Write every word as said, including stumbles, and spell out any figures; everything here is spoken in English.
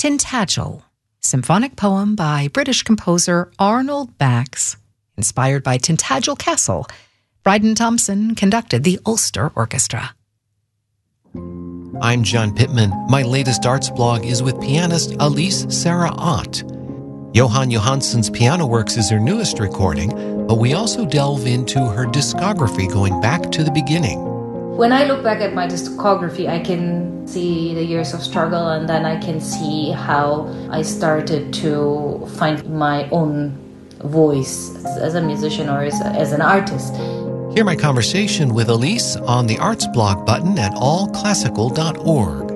Tintagel, symphonic poem by British composer Arnold Bax, inspired by Tintagel Castle. Bryden Thompson conducted the Ulster Orchestra. I'm John Pittman. My latest arts blog is with pianist Elise Sarah Ott. Johan Johansson's Piano Works is her newest recording, but we also delve into her discography going back to the beginning. When I look back at my discography, I can see the years of struggle, and then I can see how I started to find my own voice as a musician or as, a, as an artist. Hear my conversation with Elise on the Arts blog button at all classical dot org.